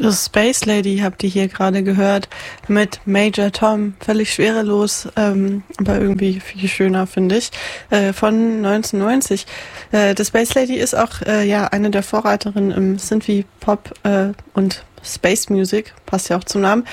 Das Space Lady habt ihr hier gerade gehört mit Major Tom, völlig schwerelos, aber irgendwie viel schöner, finde ich, von 1990. Das Space Lady ist auch eine der Vorreiterinnen im Synthie-Pop und Space Music, passt ja auch zum Namen,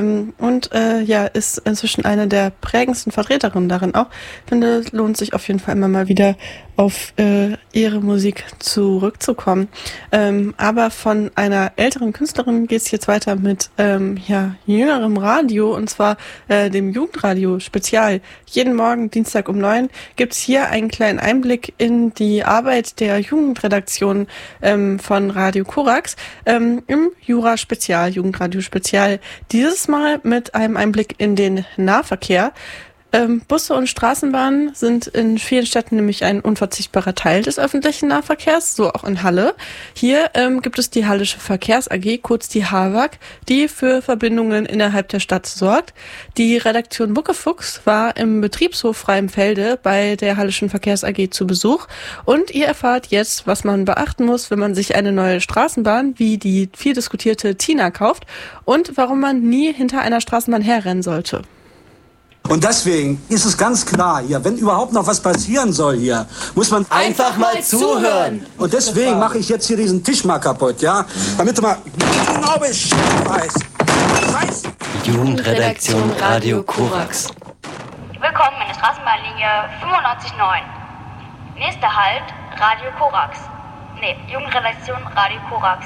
ist inzwischen eine der prägendsten Vertreterinnen darin auch. Ich finde, es lohnt sich auf jeden Fall immer mal wieder auf ihre Musik zurückzukommen. Aber von einer älteren Künstlerin geht's jetzt weiter mit jüngerem Radio, und zwar dem Jugendradio Spezial. Jeden Morgen, Dienstag um 9, gibt's hier einen kleinen Einblick in die Arbeit der Jugendredaktion von Radio Korax im Jura Spezial, Jugendradio Spezial. Dieses Mal mit einem Einblick in den Nahverkehr. Busse und Straßenbahnen sind in vielen Städten nämlich ein unverzichtbarer Teil des öffentlichen Nahverkehrs, so auch in Halle. Hier gibt es die Hallische Verkehrs AG, kurz die HAVAG, die für Verbindungen innerhalb der Stadt sorgt. Die Redaktion Muckefuchs war im Betriebshof Freimfelde bei der Hallischen Verkehrs AG zu Besuch, und ihr erfahrt jetzt, was man beachten muss, wenn man sich eine neue Straßenbahn wie die viel diskutierte Tina kauft, und warum man nie hinter einer Straßenbahn herrennen sollte. Und deswegen ist es ganz klar hier, wenn überhaupt noch was passieren soll hier, muss man einfach mal zuhören. Und deswegen mache ich jetzt hier diesen Tisch mal kaputt, ja? Damit du mal genau Bescheid weißt. Jugendredaktion Radio Korax. Willkommen in der Straßenbahnlinie 95.9. Nächster Halt, Radio Korax. Jugendredaktion Radio Korax.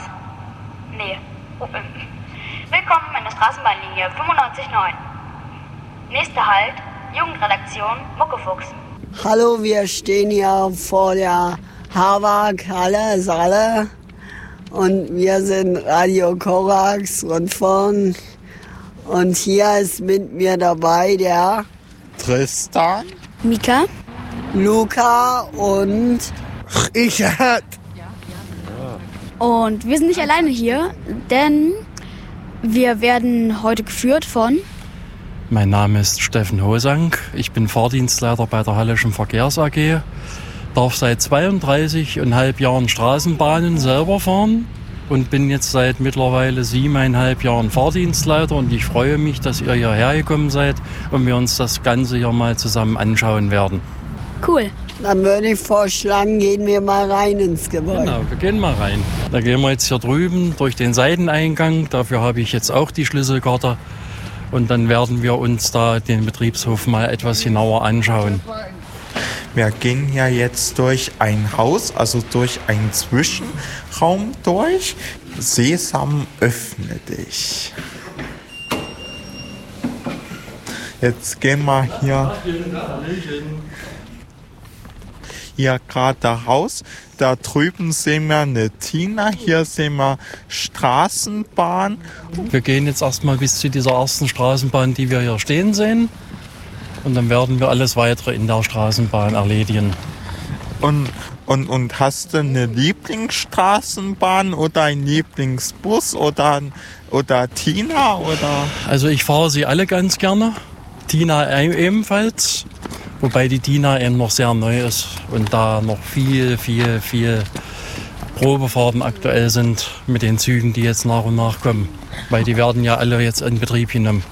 Willkommen in der Straßenbahnlinie 95.9. Nächster Halt, Jugendredaktion Muckefuchs. Hallo, wir stehen hier vor der HAVAG Halle, Saale, und wir sind Radio Korax Rundfunk, und hier ist mit mir dabei der Tristan, Mika, Luca und ich. Und wir sind nicht alleine hier, denn wir werden heute geführt von... Mein Name ist Steffen Hosank, ich bin Fahrdienstleiter bei der Hallischen Verkehrs AG, darf seit 32,5 Jahren Straßenbahnen selber fahren und bin jetzt seit mittlerweile 7,5 Jahren Fahrdienstleiter, und ich freue mich, dass ihr hierher gekommen seid und wir uns das Ganze hier mal zusammen anschauen werden. Cool. Dann würde ich vorschlagen, gehen wir mal rein ins Gebäude. Genau, wir gehen mal rein. Da gehen wir jetzt hier drüben durch den Seiteneingang, dafür habe ich jetzt auch die Schlüsselkarte. Und dann werden wir uns da den Betriebshof mal etwas genauer anschauen. Wir gehen ja jetzt durch ein Haus, also durch einen Zwischenraum durch. Sesam, öffne dich. Jetzt gehen wir hier gerade raus. Da drüben sehen wir eine Tina, hier sehen wir Straßenbahn. Wir gehen jetzt erstmal bis zu dieser ersten Straßenbahn, die wir hier stehen sehen. Und dann werden wir alles weitere in der Straßenbahn erledigen. Und hast du eine Lieblingsstraßenbahn oder einen Lieblingsbus oder Tina? Oder? Also ich fahre sie alle ganz gerne. Tina ebenfalls. Wobei die Tina eben noch sehr neu ist und da noch viel Probefahrten aktuell sind mit den Zügen, die jetzt nach und nach kommen. Weil die werden ja alle jetzt in Betrieb genommen.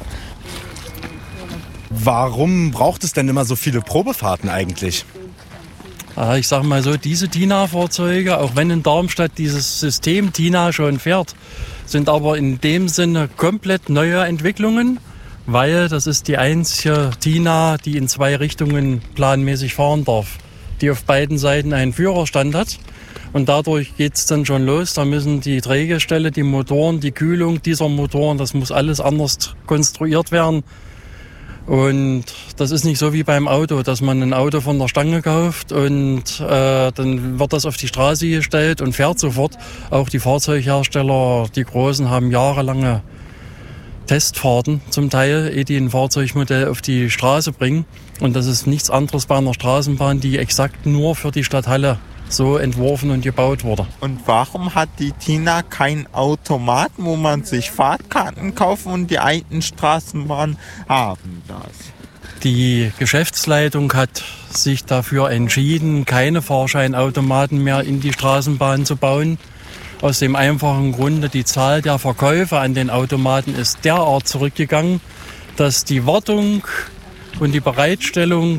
Warum braucht es denn immer so viele Probefahrten eigentlich? Ich sag mal so, diese Tina-Fahrzeuge, auch wenn in Darmstadt dieses System Tina schon fährt, sind aber in dem Sinne komplett neue Entwicklungen. Weil das ist die einzige Tina, die in 2 Richtungen planmäßig fahren darf, die auf beiden Seiten einen Führerstand hat. Und dadurch geht's dann schon los. Da müssen die Drehgestelle, die Motoren, die Kühlung dieser Motoren, das muss alles anders konstruiert werden. Und das ist nicht so wie beim Auto, dass man ein Auto von der Stange kauft und dann wird das auf die Straße gestellt und fährt sofort. Auch die Fahrzeughersteller, die Großen, haben jahrelange Testfahrten zum Teil, ehe die ein Fahrzeugmodell auf die Straße bringen. Und das ist nichts anderes bei einer Straßenbahn, die exakt nur für die Stadt Halle so entworfen und gebaut wurde. Und warum hat die Tina keinen Automaten, wo man sich Fahrtkarten kauft, und die alten Straßenbahnen haben das? Die Geschäftsleitung hat sich dafür entschieden, keine Fahrscheinautomaten mehr in die Straßenbahn zu bauen. Aus dem einfachen Grunde, die Zahl der Verkäufe an den Automaten ist derart zurückgegangen, dass die Wartung und die Bereitstellung